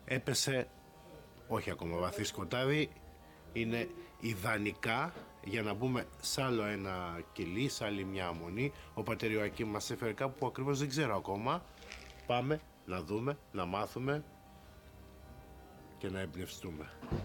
Έπεσε, όχι ακόμα βαθύ σκοτάδι, είναι ιδανικά για να μπούμε σ' άλλο ένα κιλί, σ' άλλη μια αμμονή. Ο πατέρ Ιωακήμ μας έφερε κάπου που ακριβώς δεν ξέρω ακόμα. Πάμε να δούμε, να μάθουμε και να εμπνευστούμε.